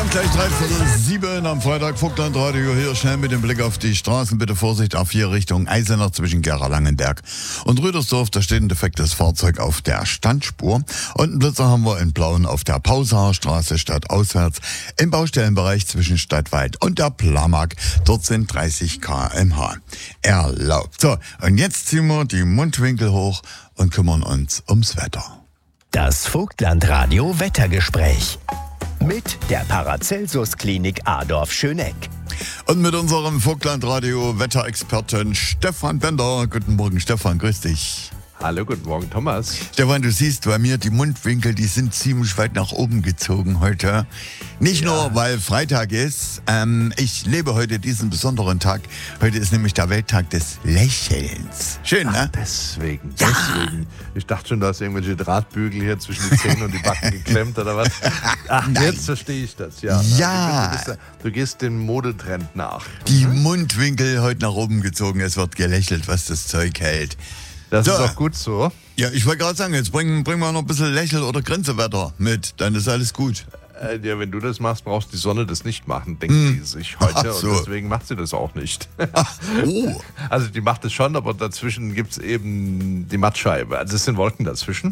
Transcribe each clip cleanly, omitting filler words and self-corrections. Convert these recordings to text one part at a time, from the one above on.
Gleich 6:03 am Freitag, Vogtland Radio hier, schnell mit dem Blick auf die Straßen. Bitte Vorsicht, A4 Richtung Eisenach zwischen Gera-Langenberg und Rüdersdorf. Da steht ein defektes Fahrzeug auf der Standspur. Und einen Blitzer haben wir in Plauen auf der Pausacher Straße stadtauswärts im Baustellenbereich zwischen Stadtwald und der Plamag. Dort sind 30 km/h erlaubt. So, und jetzt ziehen wir die Mundwinkel hoch und kümmern uns ums Wetter. Das Vogtland Radio Wettergespräch. Mit der Paracelsus Klinik Adorf-Schöneck. Und mit unserem Vogtland Radio Wetterexperten Stefan Bender. Guten Morgen, Stefan, grüß dich. Hallo, guten Morgen, Thomas. Stefan, du siehst bei mir, die Mundwinkel, die sind ziemlich weit nach oben gezogen heute. Nicht nur, weil Freitag ist. Ich lebe heute diesen besonderen Tag. Heute ist nämlich der Welttag des Lächelns. Schön, ne? Deswegen. Ich dachte schon, du hast irgendwelche Drahtbügel hier zwischen die Zähne und die Backen geklemmt oder was. Ach, jetzt verstehe ich das, ja. Ja. Du gehst dem Modetrend nach. Die Mundwinkel heute nach oben gezogen. Es wird gelächelt, was das Zeug hält. Das ist auch gut so. Ja, ich wollte gerade sagen, jetzt bringen wir noch ein bisschen Lächel- oder Grinsewetter mit, dann ist alles gut. Ja, wenn du das machst, brauchst die Sonne das nicht machen, denkt die sich heute. Ach so. Und deswegen macht sie das auch nicht. Oh. Also die macht es schon, aber dazwischen gibt es eben die Mattscheibe. Also es sind Wolken dazwischen.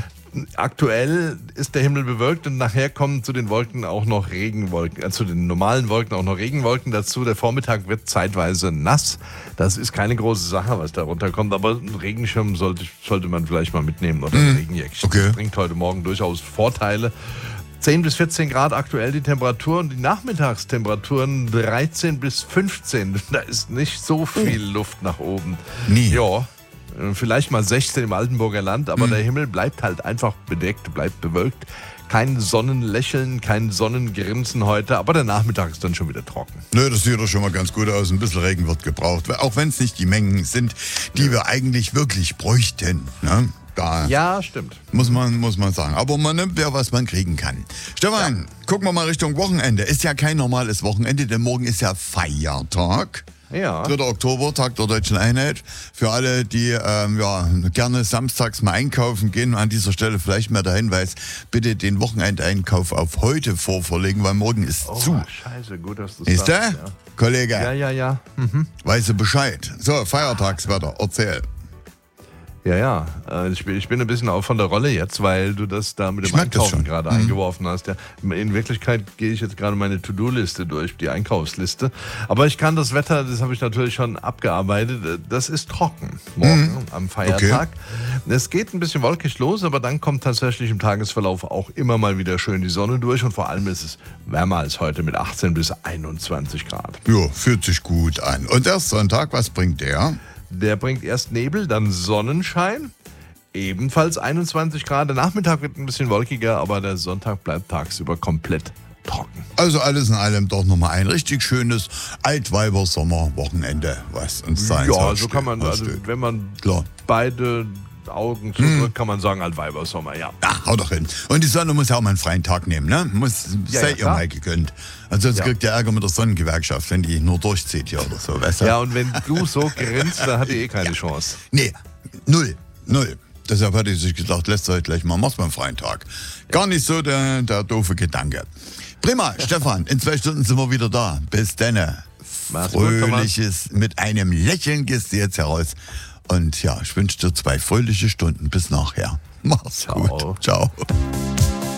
Aktuell ist der Himmel bewölkt und nachher kommen zu den Wolken auch noch Regenwolken, zu den normalen Wolken auch noch Regenwolken dazu. Der Vormittag wird zeitweise nass. Das ist keine große Sache, was da runterkommt, aber einen Regenschirm sollte man vielleicht mal mitnehmen oder ein Regenjäckchen. Okay. Das bringt heute Morgen durchaus Vorteile. 10 bis 14 Grad aktuell die Temperatur und die Nachmittagstemperaturen 13 bis 15. Da ist nicht so viel Luft nach oben. Nie. Ja. Vielleicht mal 16 im Altenburger Land, aber der Himmel bleibt halt einfach bedeckt, bleibt bewölkt. Kein Sonnenlächeln, kein Sonnengrinsen heute, aber der Nachmittag ist dann schon wieder trocken. Nö, das sieht doch schon mal ganz gut aus. Ein bisschen Regen wird gebraucht, auch wenn es nicht die Mengen sind, die wir eigentlich wirklich bräuchten. Ne? Da ja, stimmt. muss man sagen. Aber man nimmt ja, was man kriegen kann. Stefan, gucken wir mal Richtung Wochenende. Ist ja kein normales Wochenende, denn morgen ist ja Feiertag. Ja. 3. Oktober, Tag der Deutschen Einheit. Für alle, die gerne samstags mal einkaufen gehen, an dieser Stelle vielleicht mal der Hinweis, bitte den Wochenendeinkauf auf heute vorverlegen, weil morgen ist zu. Scheiße, gut, dass du Ist der? sagst. Kollege, Ja. weißt du Bescheid. So, Feiertagswetter, erzähl. Ja. Ich bin ein bisschen auch von der Rolle jetzt, weil du das da mit Ich dem merk das Einkaufen schon. gerade eingeworfen hast. Ja. In Wirklichkeit gehe ich jetzt gerade meine To-Do-Liste durch, die Einkaufsliste. Aber ich kann das Wetter, das habe ich natürlich schon abgearbeitet, das ist trocken morgen am Feiertag. Okay. Es geht ein bisschen wolkig los, aber dann kommt tatsächlich im Tagesverlauf auch immer mal wieder schön die Sonne durch und vor allem ist es wärmer als heute mit 18 bis 21 Grad. Jo, fühlt sich gut an. Und erst Sonntag, was bringt der? Der bringt erst Nebel, dann Sonnenschein, ebenfalls 21 Grad. Der Nachmittag wird ein bisschen wolkiger, aber der Sonntag bleibt tagsüber komplett trocken. Also alles in allem doch nochmal ein richtig schönes Altweiber-Sommer-Wochenende, was uns sein soll. Ja, so kann man, also wenn man beide Augen zudrückt, kann man sagen Altweibersommer, ja. Ja, hau doch hin. Und die Sonne muss ja auch mal einen freien Tag nehmen, ne? Seid ihr mal gegönnt. Also sonst kriegt ihr Ärger mit der Sonnengewerkschaft, wenn die nur durchzieht hier oder so, weißt du? Ja, und wenn du so grinst, dann hat ihr keine Chance. Nee, null. Deshalb hatte ich sich gedacht, lässt euch gleich mal, mach's mal einen freien Tag. Gar nicht so der doofe Gedanke. Prima, Stefan, in 2 Stunden sind wir wieder da. Bis dann. Fröhliches, mit einem Lächeln gehst du jetzt heraus. Und ja, ich wünsche dir 2 fröhliche Stunden. Bis nachher. Mach's gut. Ciao.